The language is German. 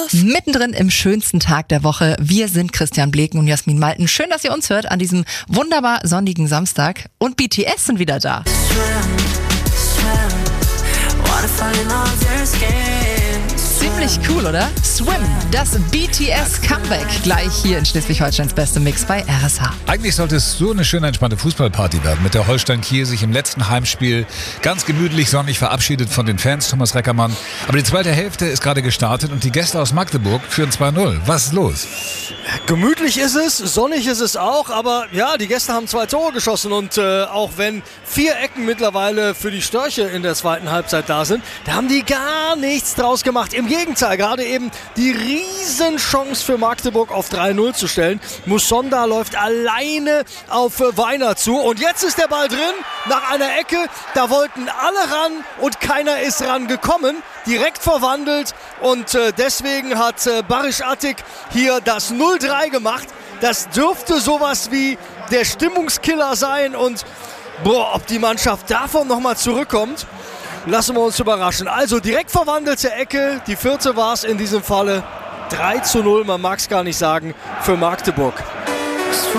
los. Mittendrin im schönsten Tag der Woche. Wir sind Christian Bleken und Jasmin Malten. Schön, dass ihr uns hört an diesem wunderbar sonnigen Samstag. Und BTS sind wieder da. Ziemlich cool, oder? Swim, das BTS-Comeback. Gleich hier in Schleswig-Holsteins beste Mix bei RSH. Eigentlich sollte es so eine schöne, entspannte Fußballparty werden, mit der Holstein Kiel sich im letzten Heimspiel ganz gemütlich sonnig verabschiedet von den Fans, Thomas Reckermann. Aber die zweite Hälfte ist gerade gestartet und die Gäste aus Magdeburg führen 2-0. Was ist los? Gemütlich ist es, sonnig ist es auch, aber ja, die Gäste haben 2 Tore geschossen und auch wenn 4 Ecken mittlerweile für die Störche in der zweiten Halbzeit da sind, da haben die gar nichts draus gemacht. Im Gegenteil, gerade eben die Riesenchance für Magdeburg auf 3-0 zu stellen. Musonda läuft alleine auf Weiner zu und jetzt ist der Ball drin, nach einer Ecke, da wollten alle ran und keiner ist rangekommen. Direkt verwandelt und deswegen hat Barisch Attik hier das 0-3 gemacht. Das dürfte sowas wie der Stimmungskiller sein und ob die Mannschaft davon nochmal zurückkommt, lassen wir uns überraschen. Also direkt verwandelte Ecke, die 4. war es in diesem Falle. 3-0, man mag es gar nicht sagen, für Magdeburg.